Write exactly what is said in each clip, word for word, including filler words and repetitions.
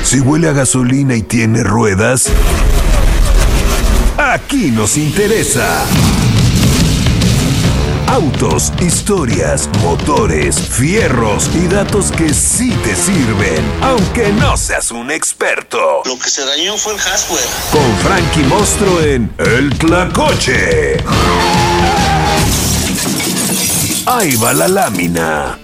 Si huele a gasolina y tiene ruedas, aquí nos interesa. Autos, historias, motores, fierros y datos que sí te sirven, aunque no seas un experto. Lo que se dañó fue el hardware. Con Frankie Mostro en El Tlacoche. Ahí va la lámina.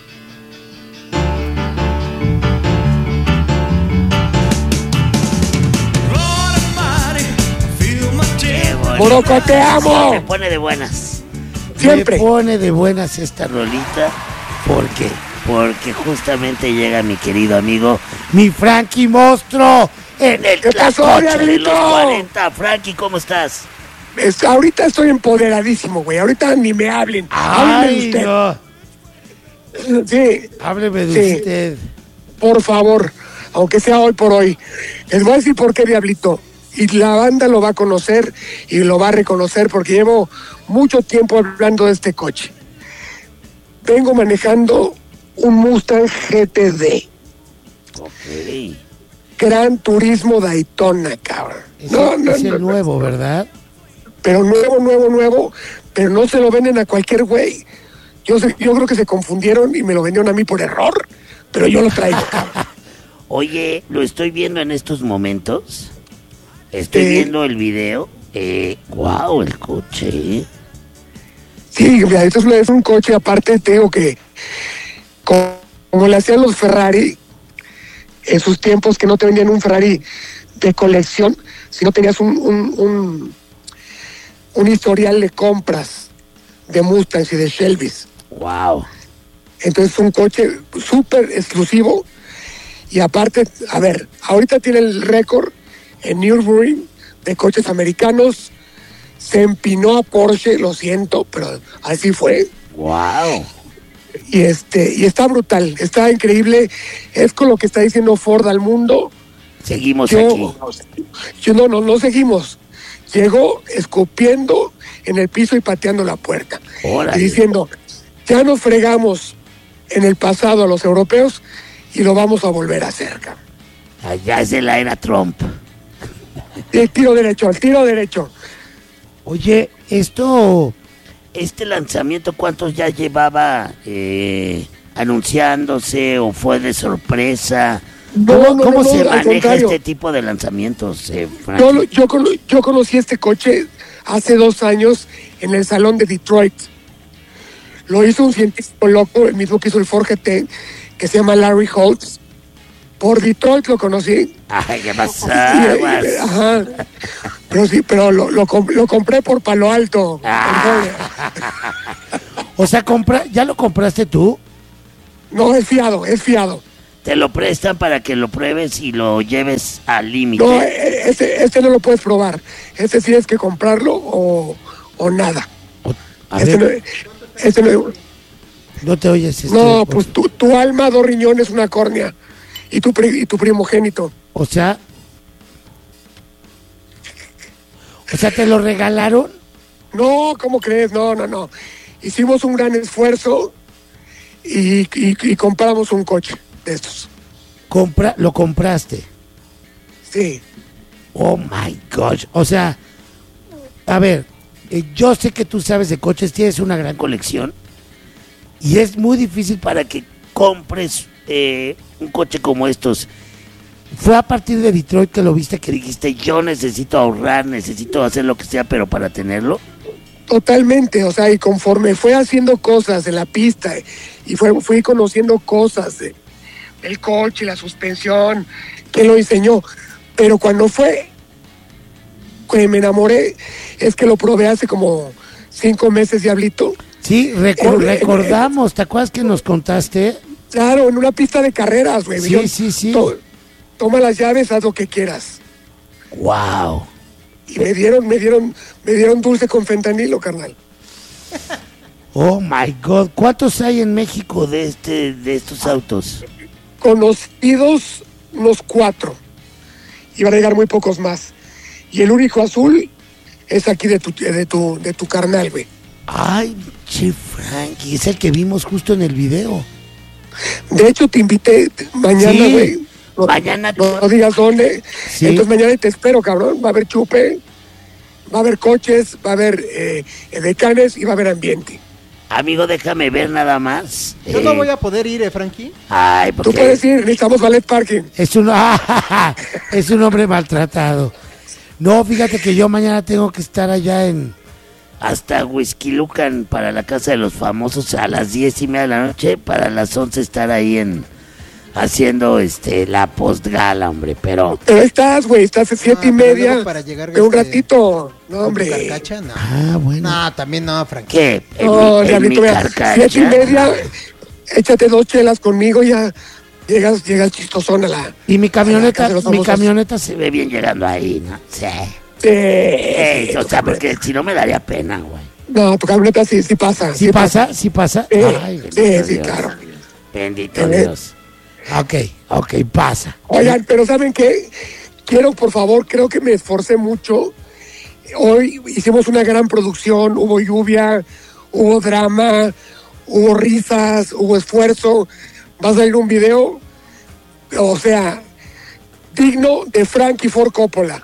Moroco, te amo. Me pone de buenas. Siempre. Me pone de buenas esta rolita. ¿Por qué? Porque justamente llega mi querido amigo, mi Frankie Monstruo, en el ¿Qué pasó, Tlacoche de Diablito? los cuarenta. Frankie, ¿cómo estás? Es- ahorita estoy empoderadísimo, güey. Ahorita ni me hablen. Ay, Hábleme no. usted. Sí, Hábleme de Sí. usted. por favor. Aunque sea hoy por hoy. Les voy a decir por qué, Diablito. Y la banda lo va a conocer y lo va a reconocer porque llevo mucho tiempo hablando de este coche. Vengo manejando un Mustang G T D. Ok. Gran Turismo Daytona, cabrón. Es, No, no, es el no, nuevo, ¿verdad? pero nuevo, nuevo, nuevo, pero no se lo venden a cualquier güey. Yo, sé- yo creo que se confundieron y me lo vendieron a mí por error, pero yo lo traigo, cabrón. Oye, lo estoy viendo en estos momentos. Estoy Sí. viendo el video. Eh, wow, el coche. ¿eh? Sí, mira, esto es, es un coche, aparte te digo que como, como le hacían los Ferrari, en sus tiempos que no te vendían un Ferrari de colección, sino tenías un, un, un, un historial de compras de Mustangs y de Shelbys. Wow. Entonces es un coche súper exclusivo y aparte, a ver, ahorita tiene el récord en Nürburgring de coches americanos, se empinó a Porsche, lo siento, pero así fue. Wow. Y este y está brutal, está increíble, es con lo que está diciendo Ford al mundo. Seguimos Yo, aquí. yo no, no, no seguimos. Llegó escupiendo en el piso y pateando la puerta. Órale. Y diciendo, ya nos fregamos en el pasado a los europeos y lo vamos a volver a hacer, cabrón. Allá es de la era Trump. El tiro derecho, el tiro derecho. Oye, esto, este lanzamiento, ¿cuántos ya llevaba eh, anunciándose o fue de sorpresa? No, ¿Cómo, no, cómo no, se no, al maneja contrario. este tipo de lanzamientos, eh, Frankie? Yo, lo- yo, cono- yo conocí este coche hace dos años en el salón de Detroit. Lo hizo un científico loco, el mismo que hizo el Ford G T, que se llama Larry Holtz. Por Detroit lo conocí. Ay, ¿qué pasa? Y, eh, ajá. Pero sí, pero lo, lo, comp- lo compré por Palo Alto. Ah. Perdón. O sea, compra, ¿ya lo compraste tú? No, es fiado, es fiado. Te lo prestan para que lo pruebes y lo lleves al límite. No, eh, este, este no lo puedes probar. Este sí es que comprarlo o, o nada. O- a Este no, ver, este no, no te oyes. este, no, por- pues tu, tu alma, dos riñones, una córnea. Y tu, pri- y tu primogénito. O sea... O sea, ¿te lo regalaron? No, ¿cómo crees? No, no, no. Hicimos un gran esfuerzo y, y, y compramos un coche de estos. Compra, lo compraste. Sí. Oh my gosh. O sea, a ver, eh, yo sé que tú sabes de coches, tienes una gran colección y es muy difícil para que compres eh, un coche como estos. Fue a partir de Detroit que lo viste, que dijiste, yo necesito ahorrar, necesito hacer lo que sea, pero para tenerlo. Totalmente, o sea, y conforme fue haciendo cosas en la pista y fue, fui conociendo cosas de, del coche, la suspensión, que lo diseñó, pero cuando fue que me enamoré es que lo probé hace como cinco meses, Diablito. Sí, recu- Eh, eh, recordamos, ¿te acuerdas que nos contaste? Claro, en una pista de carreras, güey. Sí, Yo- sí, sí. to- toma las llaves, haz lo que quieras. Wow. Y me dieron, me dieron, me dieron dulce con fentanilo, carnal. Oh my God, ¿cuántos hay en México de este, de estos autos? Conocidos unos cuatro. Iban a llegar muy pocos más. Y el único azul es aquí de tu, de tu, de tu carnal, güey. Ay, che Frankie, es el que vimos justo en el video. De hecho, te invité mañana, Sí, güey. No, Mañana no, no digas dónde. Sí. Entonces mañana te espero, cabrón. Va a haber chupe, va a haber coches, va a haber eh, decanes y va a haber ambiente. Amigo, déjame ver nada más. Yo Eh, no voy a poder ir, eh, Frankie. Ay, Tú porque puedes ir, necesitamos ballet parking. es un, es un hombre maltratado. No, fíjate que yo mañana tengo que estar allá en hasta Whisky Lucan para la casa de los famosos a las diez y media de la noche, para las once estar ahí en haciendo este la postgala, hombre, pero Pero ahí estás, güey, estás a siete Ah, y pero media. luego para llegar, de un este, ratito. No, ¿Con hombre. carcacha? No. ah, bueno. No, también no, Frankie. ¿Qué? ¿En No, mi, en Diablito, mi vea, carcacha? siete y media, échate dos chelas conmigo, ya llegas, llegas chistosón a la... Y mi a la camioneta, casa de los mi famosos. camioneta se ve bien llegando ahí, ¿no? Sí. Sí. Ey, o sea, porque si no me daría pena, güey. No, tu camioneta sí, sí pasa. ¿Sí pasa? ¿Sí pasa? Sí, Ay, sí, bendito sí, Dios. claro. Bendito ¿Eh? Dios. Ok, ok, pasa. Oigan, pero ¿saben qué? Quiero, por favor, creo que me esforcé mucho. Hoy hicimos una gran producción, hubo lluvia, hubo drama, hubo risas, hubo esfuerzo. Va a salir un video, o sea, digno de Frankie Ford Coppola.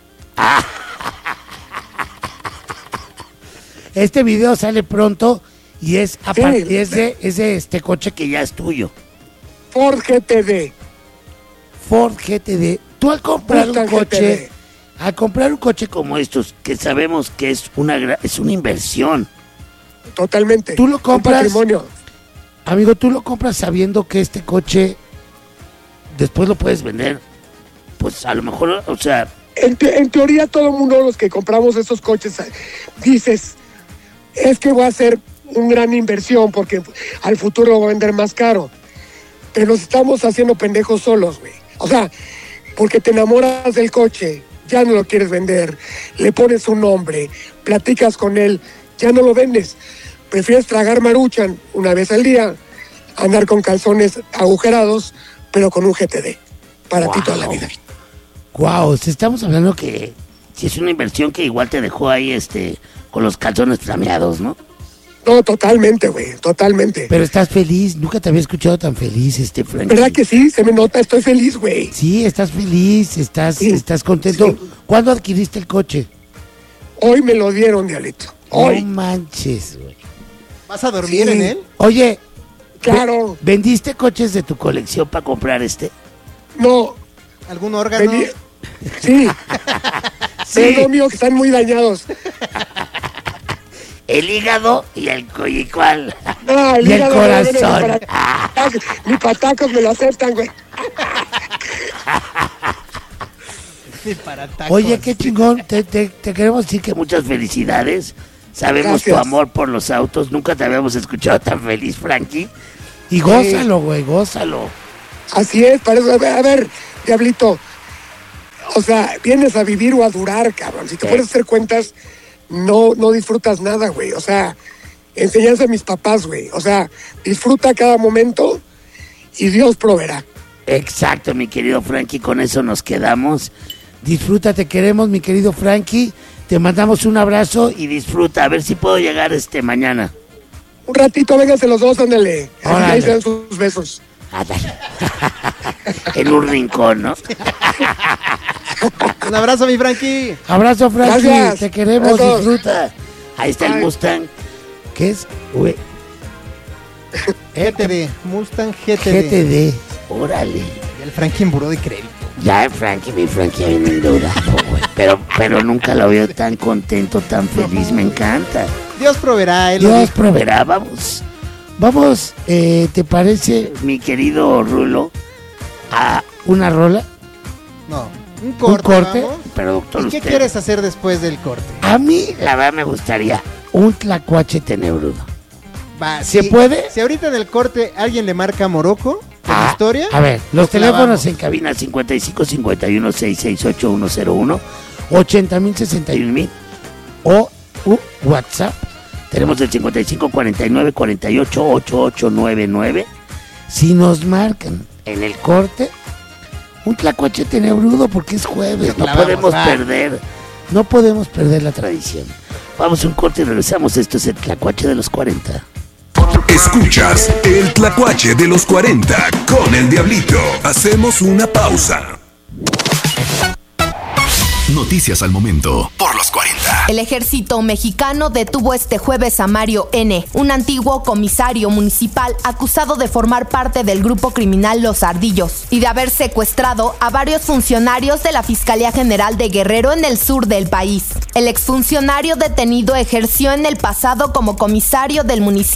Este video sale pronto y es a Sí. partir es de, es de este coche que ya es tuyo. Ford G T D. Ford G T D. Tú al comprar un Mustang coche, G T D. al comprar un coche como estos, que sabemos que es una gra- es una inversión. Totalmente. Tú lo Un compras- patrimonio. Amigo, tú lo compras sabiendo que este coche después lo puedes vender. Pues a lo mejor, o sea, En, te- en teoría, todo el mundo, los que compramos esos coches, dices, es que voy a hacer una gran inversión porque al futuro lo voy a vender más caro. Pero nos estamos haciendo pendejos solos, güey. O sea, porque te enamoras del coche, ya no lo quieres vender, le pones un nombre, platicas con él, ya no lo vendes. Prefieres tragar Maruchan una vez al día, andar con calzones agujerados, pero con un G T D. Para ti toda la vida. wow, estamos hablando que si es una inversión que igual te dejó ahí este con los calzones flameados, ¿no? No, totalmente, güey, totalmente. Pero estás feliz, nunca te había escuchado tan feliz, este Frankie. ¿Verdad que sí? Se me nota, estoy feliz, güey. Sí, estás feliz, estás, Sí, estás contento. sí. ¿Cuándo adquiriste el coche? Hoy me lo dieron, Dialito. Hoy. No manches, güey. ¿Vas a dormir Sí. en él? Oye, Claro. ¿vendiste coches de tu colección para comprar este? No. ¿Algún órgano? vení- Sí. Sí. Sí. mío que están muy dañados. El hígado y el coyicual. No, Y el hígado no viene, corazón. Ni patacos, ni patacos me lo aceptan, güey. Ni para tacos. Oye, qué chingón. Te, te- te queremos decir que muchas felicidades. Sabemos tu Gracias. amor por los autos. Nunca te habíamos escuchado tan feliz, Frankie. Y gózalo, güey, gózalo. Así es, para eso. A ver, a ver, Diablito. O sea, vienes a vivir o a durar, cabrón. Si te Sí. puedes hacer cuentas, no, no disfrutas nada, güey. O sea, enseñanza a mis papás, güey. O sea, disfruta cada momento y Dios proveerá. Exacto, mi querido Frankie. Con eso nos quedamos. Disfruta, te queremos, mi querido Frankie. Te mandamos un abrazo y disfruta. A ver si puedo llegar este mañana. Un ratito, vénganse los dos, ándale. Órale. Ahí se dan sus besos. Ándale. En un rincón, ¿no? Un abrazo, mi Frankie. Abrazo, Frankie. Gracias. Te queremos, Besos. disfruta. Ahí está el Bye. Mustang. ¿Qué es? Güey, G T D. Mustang G T D. G T D. Órale. Y el Frankie en buró de crédito. Ya, Frankie, mi Frankie viene endeudado, güey. Pero, pero nunca lo veo tan contento, tan feliz. Me encanta. Dios proveerá, él lo Dios dijo. proveerá. Vamos. Vamos, eh, ¿te parece, mi querido Rulo, a una rola? No, un corte. un corte. vamos. Productor, ¿Y qué usted. quieres hacer después del corte? A mí, la verdad, me gustaría un tlacuache tenebrudo. Va, ¿Se si- puede? Si ahorita en el corte alguien le marca a Morocco con Ah, historia. A ver, los lo teléfonos clavamos. en cabina cincuenta y cinco cincuenta y uno sesenta y seis ocho uno cero uno, ochenta mil sesenta y un mil o u- WhatsApp. Tenemos el cincuenta y cinco cuarenta y nueve cuarenta y ocho ochenta y ocho noventa y nueve. Si nos marcan en el corte, un tlacuache tenebrudo porque es jueves, Lo no clavamos, podemos va. perder, no podemos perder la tradición. Vamos a un corte y regresamos. Esto es el tlacuache de los cuarenta. Escuchas el Tlacuache de los cuarenta con el Diablito. Hacemos una pausa. Noticias al momento por los cuarenta. El ejército mexicano detuvo este jueves a Mario N., un antiguo comisario municipal acusado de formar parte del grupo criminal Los Ardillos y de haber secuestrado a varios funcionarios de la Fiscalía General de Guerrero en el sur del país. El exfuncionario detenido ejerció en el pasado como comisario del municipio